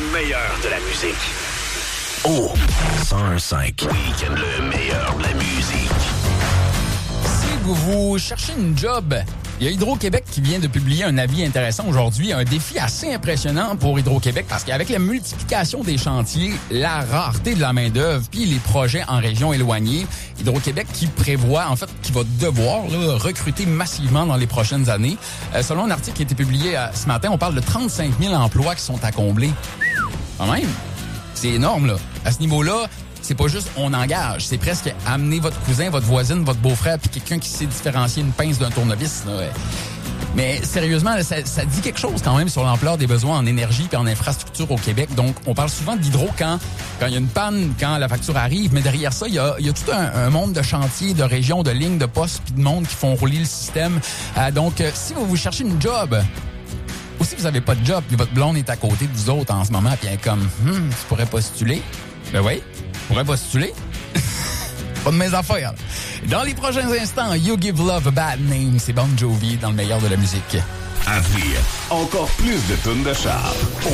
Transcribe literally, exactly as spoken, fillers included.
meilleur de la musique. Oh, cent un cinq. Week-end, le meilleur de la musique. Si vous, vous cherchez une job, il y a Hydro-Québec qui vient de publier un avis intéressant aujourd'hui, un défi assez impressionnant pour Hydro-Québec parce qu'avec la multiplication des chantiers, la rareté de la main-d'œuvre puis les projets en région éloignée, Hydro-Québec qui prévoit, en fait, qui va devoir là, recruter massivement dans les prochaines années. Euh, selon un article qui a été publié euh, ce matin, on parle de trente-cinq mille emplois qui sont à combler. Quand même, c'est énorme, là. À ce niveau-là, c'est pas juste on engage, c'est presque amener votre cousin, votre voisine, votre beau-frère, puis quelqu'un qui sait différencier une pince d'un tournevis. Là. Mais sérieusement, là, ça, ça dit quelque chose quand même sur l'ampleur des besoins en énergie et en infrastructure au Québec. Donc, on parle souvent d'hydro quand quand il y a une panne, quand la facture arrive, mais derrière ça, il y a, il y a tout un, un monde de chantiers, de régions, de lignes, de postes, puis de monde qui font rouler le système. Euh, donc, euh, si vous vous cherchez une job, ou si vous avez pas de job, puis votre blonde est à côté de vous autres en ce moment, puis elle est comme, hum, tu pourrais postuler. Ben oui. Pourrait postuler. Pas de mes affaires. Dans les prochains instants, You Give Love a Bad Name, c'est Bon Jovi dans le meilleur de la musique. À venir, encore plus de tunes de char.